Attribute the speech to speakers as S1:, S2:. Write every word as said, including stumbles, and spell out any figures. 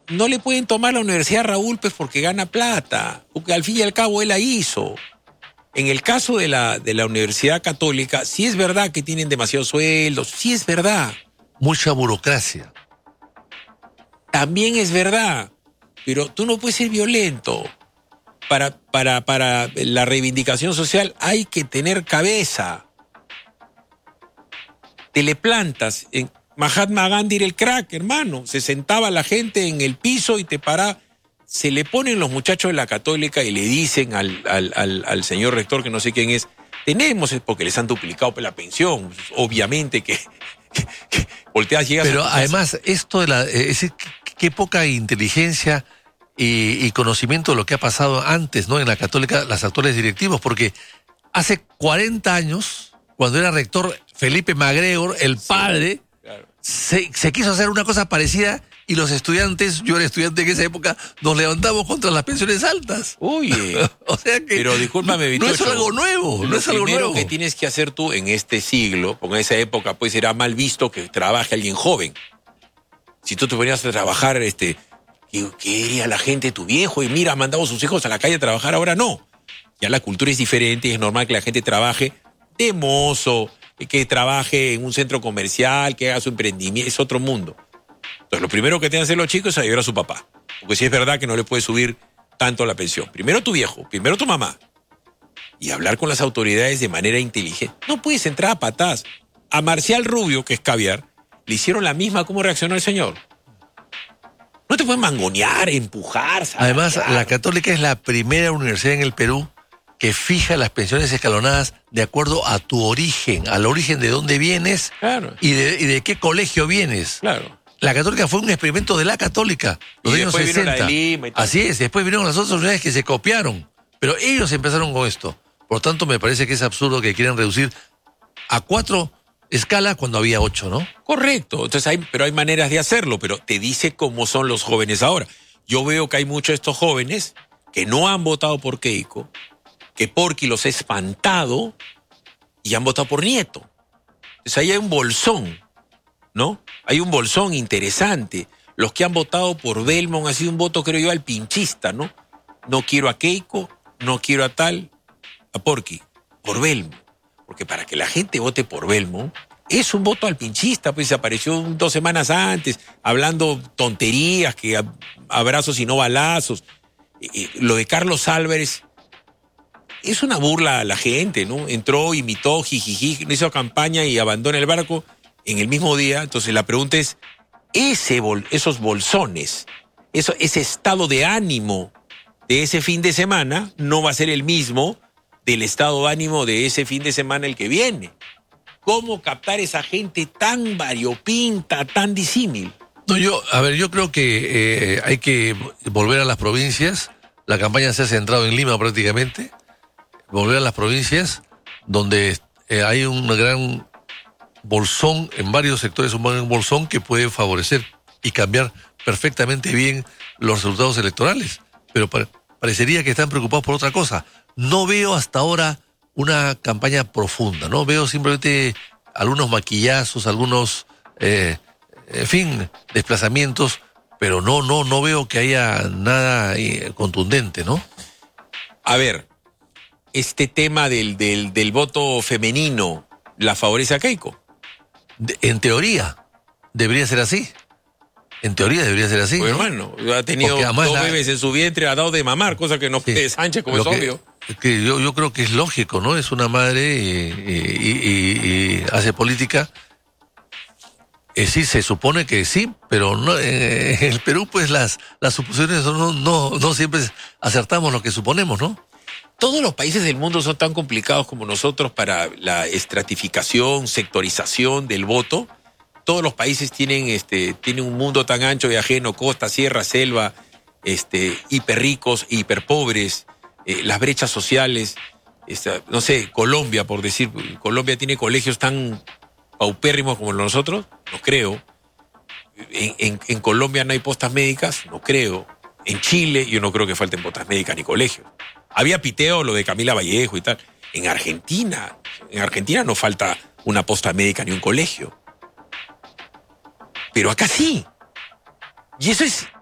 S1: no le pueden tomar la Universidad Raúl pues porque gana plata, porque al fin y al cabo él la hizo. En el caso de la, de la Universidad Católica, sí es verdad que tienen demasiados sueldos, sí es verdad.
S2: Mucha burocracia.
S1: También es verdad, pero tú no puedes ser violento. Para, para, para la reivindicación social hay que tener cabeza. Te le plantas. En Mahatma Gandhi era el crack, hermano. Se sentaba la gente en el piso y te paraba. Se le ponen los muchachos de la Católica y le dicen al, al, al, al señor rector, que no sé quién es, tenemos, es porque les han duplicado la pensión. Obviamente que, que, que volteas, llegas
S2: Pero
S1: a
S2: además, esto de la... Es decir, qué poca inteligencia y, y conocimiento de lo que ha pasado antes, ¿no? En la Católica, las actuales directivos, porque hace cuarenta años, cuando era rector Felipe MacGregor, el padre, sí, claro. se, se quiso hacer una cosa parecida y los estudiantes, yo era estudiante en esa época, nos levantamos contra las pensiones altas.
S1: Oye,
S2: o sea que
S1: pero discúlpame, Vitocho,
S2: no es algo nuevo, no es algo nuevo.
S1: Lo primero que tienes que hacer tú en este siglo, con esa época, pues era mal visto que trabaje alguien joven. Si tú te ponías a trabajar, este, ¿qué, qué diría la gente? Tu viejo, y mira, ha mandado a sus hijos a la calle a trabajar, ahora no. Ya la cultura es diferente y es normal que la gente trabaje de mozo, que trabaje en un centro comercial, que haga su emprendimiento, es otro mundo. Entonces, lo primero que tienen que hacer los chicos es ayudar a su papá. Porque si es verdad que no le puede subir tanto la pensión. Primero tu viejo, primero tu mamá. Y hablar con las autoridades de manera inteligente. No puedes entrar a patadas. A Marcial Rubio, que es caviar, le hicieron la misma. ¿Cómo reaccionó el señor? No te pueden mangonear, empujar.
S2: Además, sacar. La Católica es la primera universidad en el Perú que fija las pensiones escalonadas de acuerdo a tu origen, al origen de dónde vienes,
S1: claro.
S2: y, de, y de qué colegio vienes.
S1: Claro.
S2: La Católica fue un experimento de la Católica, los
S1: y
S2: años
S1: después
S2: sesenta.
S1: Vino la de Lima y todo.
S2: Así es, después vinieron las otras universidades que se copiaron, pero ellos empezaron con esto. Por tanto, me parece que es absurdo que quieran reducir a cuatro escalas cuando había ocho, ¿no?
S1: Correcto, entonces hay, pero hay maneras de hacerlo, pero te dice cómo son los jóvenes ahora. Yo veo que hay muchos de estos jóvenes que no han votado por Keiko, que Porky los ha espantado y han votado por Nieto. Entonces ahí hay un bolsón, ¿no? Hay un bolsón interesante. Los que han votado por Belmont ha sido un voto, creo yo, al pinchista, ¿no? No quiero a Keiko, no quiero a tal, a Porky, por Belmont. Porque para que la gente vote por Belmont, es un voto al pinchista, pues apareció dos semanas antes, hablando tonterías, que abrazos y no balazos. Eh, lo de Carlos Álvarez es una burla a la gente, ¿no? Entró, imitó, jijiji, hizo campaña y abandona el barco en el mismo día. Entonces la pregunta es, ese bol, esos bolsones, eso, ese estado de ánimo de ese fin de semana no va a ser el mismo del estado de ánimo de ese fin de semana el que viene. ¿Cómo captar esa gente tan variopinta, tan disímil?
S2: No, yo, a ver, yo creo que eh, hay que volver a las provincias. La campaña se ha centrado en Lima prácticamente. Volver a las provincias donde eh, hay un gran bolsón, en varios sectores un buen bolsón que puede favorecer y cambiar perfectamente bien los resultados electorales. Pero pa- parecería que están preocupados por otra cosa. No veo hasta ahora una campaña profunda, ¿no? Veo simplemente algunos maquillazos, algunos, eh, en fin, desplazamientos, pero no, no, no veo que haya nada eh, contundente, ¿no?
S1: A ver, este tema del, del, del voto femenino, ¿la favorece a Keiko?
S2: De, en teoría, debería ser así. En teoría debería ser así.
S1: Pues,
S2: ¿no?
S1: hermano, ha tenido dos la... bebés en su vientre, ha dado de mamar, cosa que no puede sí. Sánchez, como Lo es que, obvio.
S2: Que yo, yo creo que es lógico, ¿no? Es una madre y, y, y, y hace política. Eh, sí, se supone que sí, pero no, eh, en el Perú, pues las, las suposiciones no, no, no siempre acertamos lo que suponemos, ¿no?
S1: Todos los países del mundo son tan complicados como nosotros para la estratificación, sectorización del voto. Todos los países tienen, este, tienen un mundo tan ancho y ajeno, costa, sierra, selva, este, hiper ricos, hiper pobres, eh, las brechas sociales. Esta, no sé, Colombia, por decir, Colombia tiene colegios tan paupérrimos como nosotros, no creo. En, en, en Colombia no hay postas médicas, no creo. En Chile yo no creo que falten postas médicas ni colegios. Había piteo lo de Camila Vallejo y tal. En Argentina, en Argentina no falta una posta médica ni un colegio. Pero acá sí. Y eso es